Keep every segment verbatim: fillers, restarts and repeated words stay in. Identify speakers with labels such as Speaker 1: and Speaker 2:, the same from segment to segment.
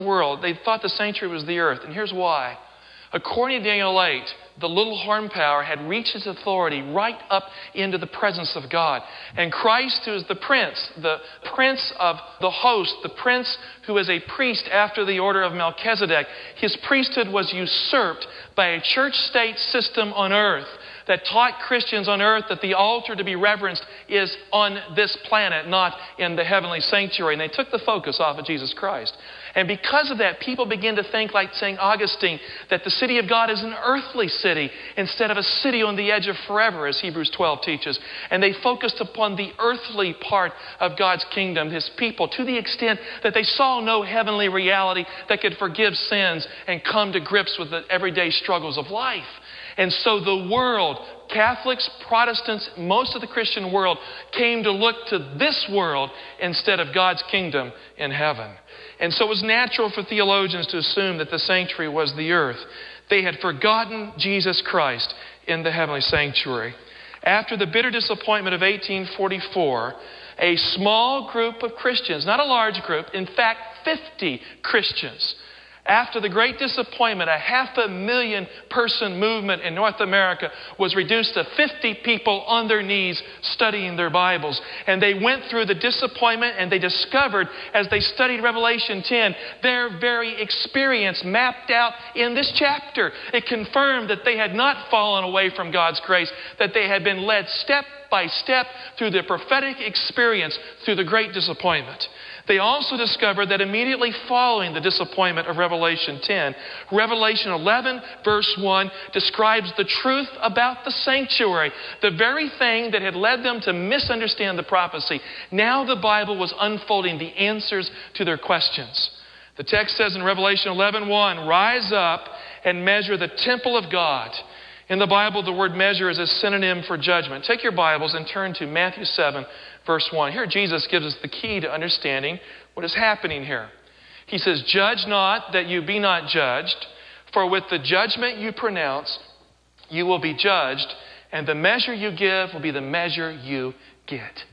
Speaker 1: world. They thought the sanctuary was the earth, and here's why. According to Daniel eight, the little horn power had reached its authority right up into the presence of God. And Christ, who is the prince, the prince of the host, the prince who is a priest after the order of Melchizedek, his priesthood was usurped by a church-state system on earth that taught Christians on earth that the altar to be reverenced is on this planet, not in the heavenly sanctuary. And they took the focus off of Jesus Christ. And because of that, people begin to think, like Saint Augustine, that the city of God is an earthly city instead of a city on the edge of forever, as Hebrews twelve teaches. And they focused upon the earthly part of God's kingdom, His people, to the extent that they saw no heavenly reality that could forgive sins and come to grips with the everyday struggles of life. And so the world, Catholics, Protestants, most of the Christian world came to look to this world instead of God's kingdom in heaven. And so it was natural for theologians to assume that the sanctuary was the earth. They had forgotten Jesus Christ in the heavenly sanctuary. After the bitter disappointment of eighteen forty-four, a small group of Christians, not a large group, in fact fifty Christians, after the great disappointment, a half a million person movement in North America was reduced to fifty people on their knees studying their Bibles. And they went through the disappointment, and they discovered, as they studied Revelation ten, their very experience mapped out in this chapter. It confirmed that they had not fallen away from God's grace, that they had been led step by step through the prophetic experience through the great disappointment. They also discovered that immediately following the disappointment of Revelation ten, Revelation eleven verse one describes the truth about the sanctuary, the very thing that had led them to misunderstand the prophecy. Now the Bible was unfolding the answers to their questions. The text says in Revelation eleven one, "Rise up and measure the temple of God." In the Bible, the word measure is a synonym for judgment. Take your Bibles and turn to Matthew seven, verse one. Here Jesus gives us the key to understanding what is happening here. He says, "Judge not that you be not judged, for with the judgment you pronounce, you will be judged, and the measure you give will be the measure you get."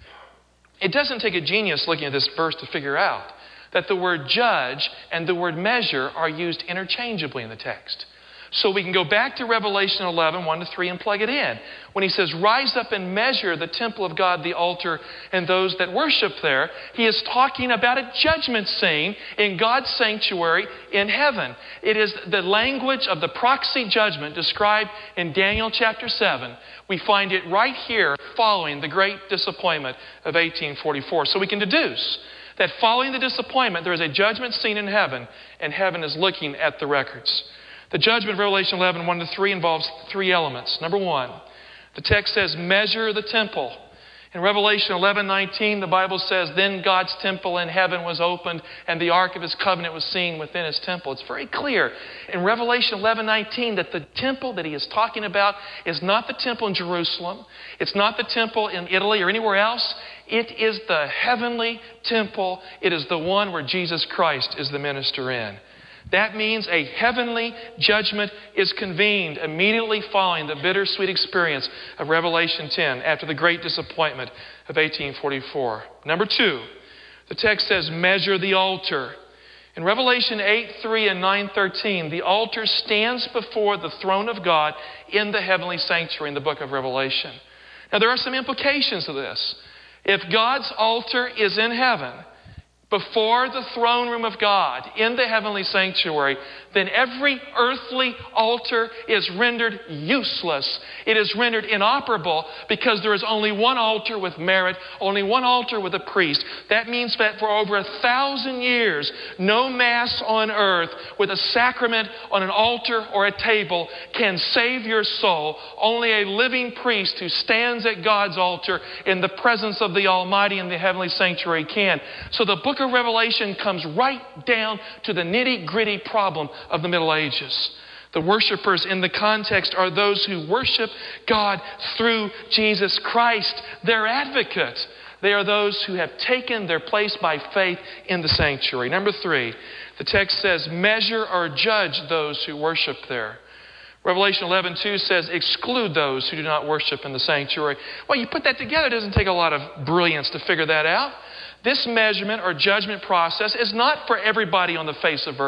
Speaker 1: It doesn't take a genius looking at this verse to figure out that the word judge and the word measure are used interchangeably in the text. So we can go back to Revelation eleven, one to three and plug it in. When he says, "Rise up and measure the temple of God, the altar, and those that worship there," he is talking about a judgment scene in God's sanctuary in heaven. It is the language of the proxy judgment described in Daniel chapter seven. We find it right here following the great disappointment of eighteen forty-four. So we can deduce that following the disappointment, there is a judgment scene in heaven, and heaven is looking at the records. The judgment of Revelation eleven, one to three involves three elements. Number one, the text says, "Measure the temple." In Revelation eleven nineteen, the Bible says, "Then God's temple in heaven was opened, and the ark of His covenant was seen within His temple." It's very clear in Revelation eleven nineteen that the temple that he is talking about is not the temple in Jerusalem. It's not the temple in Italy or anywhere else. It is the heavenly temple. It is the one where Jesus Christ is the minister in. That means a heavenly judgment is convened immediately following the bittersweet experience of Revelation ten after the great disappointment of eighteen forty-four. Number two, the text says, "Measure the altar." In Revelation eight three and nine thirteen, the altar stands before the throne of God in the heavenly sanctuary in the book of Revelation. Now there are some implications to this. If God's altar is in heaven, before the throne room of God in the heavenly sanctuary, then every earthly altar is rendered useless. It is rendered inoperable because there is only one altar with merit, only one altar with a priest. That means that for over a thousand years, no Mass on earth with a sacrament on an altar or a table can save your soul. Only a living priest who stands at God's altar in the presence of the Almighty in the heavenly sanctuary can. So the book of Revelation comes right down to the nitty-gritty problem of the Middle Ages. The worshipers in the context are those who worship God through Jesus Christ, their advocate. They are those who have taken their place by faith in the sanctuary. Number three, the text says, "Measure or judge those who worship there." Revelation eleven two says, "Exclude those who do not worship in the sanctuary." Well, you put that together, it doesn't take a lot of brilliance to figure that out. this measurement or judgment process is not for everybody on the face of earth.